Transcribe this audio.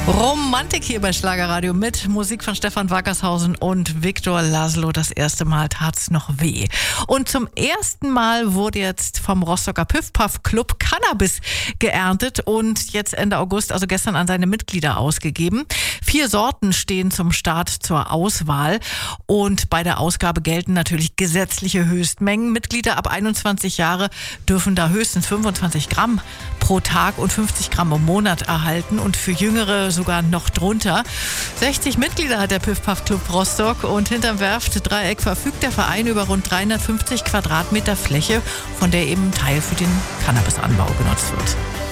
Romantik hier bei Schlagerradio mit Musik von Stefan Wackershausen und Viktor Laszlo. Das erste Mal tat's noch weh. Und zum ersten Mal wurde jetzt vom Rostocker Piff-Puff Club Cannabis geerntet und jetzt Ende August, also gestern, an seine Mitglieder ausgegeben. 4 Sorten stehen zum Start zur Auswahl und bei der Ausgabe gelten natürlich gesetzliche Höchstmengen. Mitglieder ab 21 Jahre dürfen da höchstens 25 Gramm pro Tag und 50 Gramm im Monat erhalten und für Jüngere sogar noch drunter. 60 Mitglieder hat der Piff-Puff Club Rostock und hinterm Werftdreieck verfügt der Verein über rund 350 Quadratmeter Fläche, von der eben ein Teil für den Cannabisanbau genutzt wird.